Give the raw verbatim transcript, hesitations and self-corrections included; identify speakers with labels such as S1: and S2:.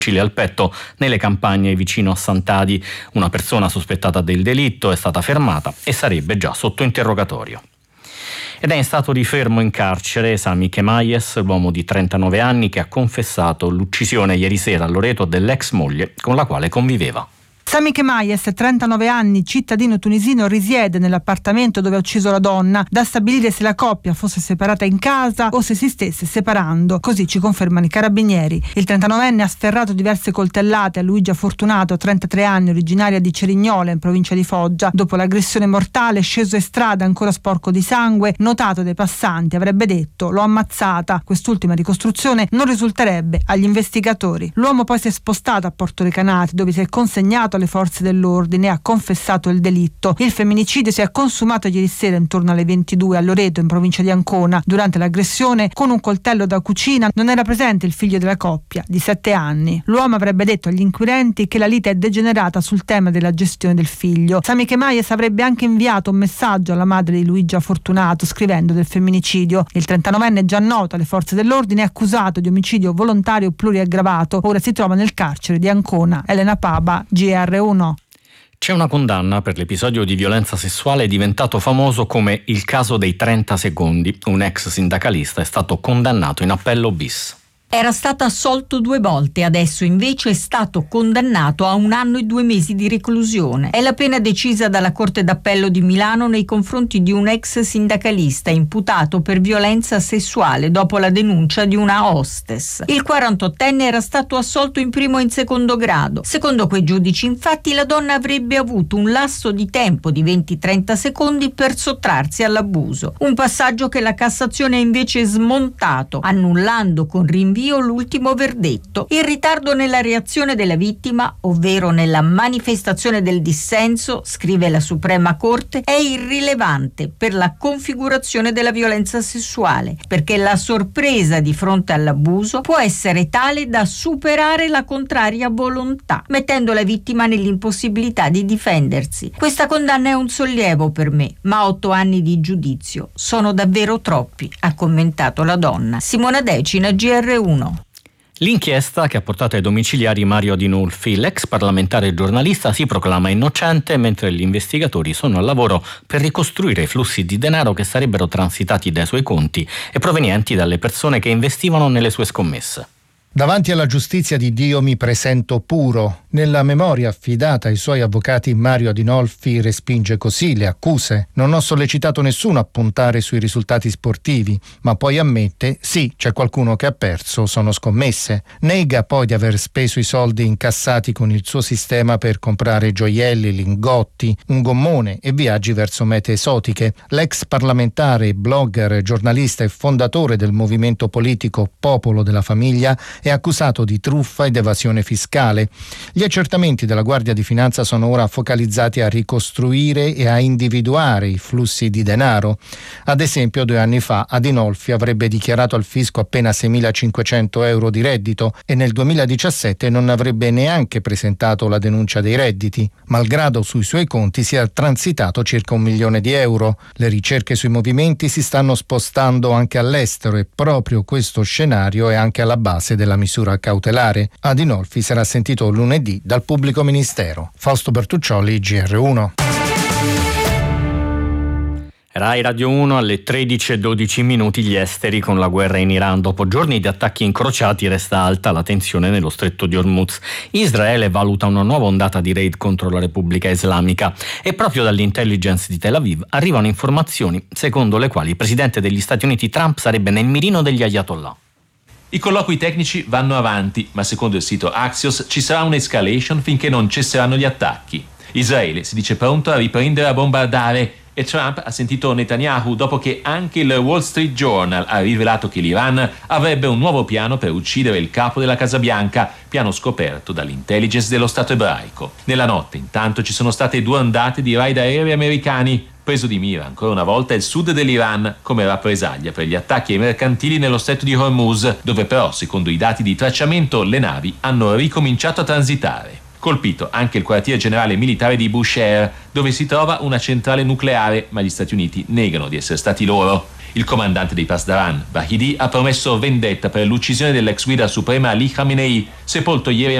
S1: al petto nelle campagne vicino a Sant'Adi. Una persona sospettata del delitto è stata fermata e sarebbe già sotto interrogatorio. Ed è in stato di fermo in carcere Sami Kemayes, l'uomo di trentanove anni che ha confessato l'uccisione ieri sera a Loreto dell'ex moglie con la quale conviveva.
S2: Sami Kemayes, trentanove anni, cittadino tunisino, risiede nell'appartamento dove ha ucciso la donna. Da stabilire se la coppia fosse separata in casa o se si stesse separando, così ci confermano i carabinieri. Il trentanovenne ha sferrato diverse coltellate a Luigia Fortunato, trentatré anni, originaria di Cerignola in provincia di Foggia. Dopo l'aggressione mortale, sceso in strada ancora sporco di sangue, notato dai passanti, avrebbe detto: l'ho ammazzata. Quest'ultima ricostruzione non risulterebbe agli investigatori. L'uomo poi si è spostato a Porto Recanati, dove si è consegnato alle forze dell'ordine e ha confessato il delitto. Il femminicidio si è consumato ieri sera intorno alle ventidue a Loreto, in provincia di Ancona. Durante l'aggressione, con un coltello da cucina, non era presente il figlio della coppia, di sette anni. L'uomo avrebbe detto agli inquirenti che la lite è degenerata sul tema della gestione del figlio. Sami Kemayes avrebbe anche inviato un messaggio alla madre di Luigia Fortunato scrivendo del femminicidio. Il trentanovenne è già noto alle forze dell'ordine e accusato di omicidio volontario pluriaggravato. Ora si trova nel carcere di Ancona. Elena Paba, G R uno.
S1: C'è una condanna per l'episodio di violenza sessuale diventato famoso come il caso dei trenta secondi. Un ex sindacalista è stato condannato in appello bis.
S3: Era stato assolto due volte, adesso invece è stato condannato a un anno e due mesi di reclusione. È la pena decisa dalla Corte d'Appello di Milano nei confronti di un ex sindacalista imputato per violenza sessuale dopo la denuncia di una hostess. Il quarantottenne era stato assolto in primo e in secondo grado. Secondo quei giudici, infatti, la donna avrebbe avuto un lasso di tempo di venti trenta secondi per sottrarsi all'abuso. Un passaggio che la Cassazione ha invece smontato, annullando con rinvio l'ultimo verdetto. Il ritardo nella reazione della vittima, ovvero nella manifestazione del dissenso, scrive la Suprema Corte, è irrilevante per la configurazione della violenza sessuale, perché la sorpresa di fronte all'abuso può essere tale da superare la contraria volontà, mettendo la vittima nell'impossibilità di difendersi. Questa condanna è un sollievo per me, ma otto anni di giudizio sono davvero troppi, ha commentato la donna. Simona Decina, G R uno.
S1: L'inchiesta che ha portato ai domiciliari Mario Adinolfi, l'ex parlamentare e giornalista, si proclama innocente mentre gli investigatori sono al lavoro per ricostruire i flussi di denaro che sarebbero transitati dai suoi conti e provenienti dalle persone che investivano nelle sue scommesse.
S4: Davanti alla giustizia di Dio mi presento puro. Nella memoria affidata ai suoi avvocati, Mario Adinolfi respinge così le accuse. Non ho sollecitato nessuno a puntare sui risultati sportivi, ma poi ammette: sì, c'è qualcuno che ha perso, sono scommesse. Nega poi di aver speso i soldi incassati con il suo sistema per comprare gioielli, lingotti, un gommone e viaggi verso mete esotiche. L'ex parlamentare, blogger, giornalista e fondatore del movimento politico Popolo della Famiglia è accusato di truffa ed evasione fiscale. Gli accertamenti della Guardia di Finanza sono ora focalizzati a ricostruire e a individuare i flussi di denaro. Ad esempio, due anni fa Adinolfi avrebbe dichiarato al fisco appena seimilacinquecento euro di reddito e nel duemiladiciassette non avrebbe neanche presentato la denuncia dei redditi, malgrado sui suoi conti sia transitato circa un milione di euro. Le ricerche sui movimenti si stanno spostando anche all'estero e proprio questo scenario è anche alla base della misura cautelare. Adinolfi sarà sentito lunedì dal pubblico ministero. Fausto Bertuccioli, G R uno.
S1: Rai Radio uno alle tredici e dodici minuti. Gli esteri con la guerra in Iran. Dopo giorni di attacchi incrociati resta alta la tensione nello stretto di Hormuz. Israele valuta una nuova ondata di raid contro la Repubblica Islamica e proprio dall'intelligence di Tel Aviv arrivano informazioni secondo le quali il presidente degli Stati Uniti Trump sarebbe nel mirino degli Ayatollah.
S5: I colloqui tecnici vanno avanti, ma secondo il sito Axios ci sarà un'escalation finché non cesseranno gli attacchi. Israele si dice pronto a riprendere a bombardare e Trump ha sentito Netanyahu dopo che anche il Wall Street Journal ha rivelato che l'Iran avrebbe un nuovo piano per uccidere il capo della Casa Bianca, piano scoperto dall'intelligence dello Stato ebraico. Nella notte, intanto, ci sono state due ondate di raid aerei americani. Preso di mira ancora una volta il sud dell'Iran come rappresaglia per gli attacchi ai mercantili nello stretto di Hormuz, dove però, secondo i dati di tracciamento, le navi hanno ricominciato a transitare. Colpito anche il quartier generale militare di Bushehr, dove si trova una centrale nucleare, ma gli Stati Uniti negano di essere stati loro. Il comandante dei Pasdaran, Vahidi, ha promesso vendetta per l'uccisione dell'ex guida suprema Ali Khamenei, sepolto ieri a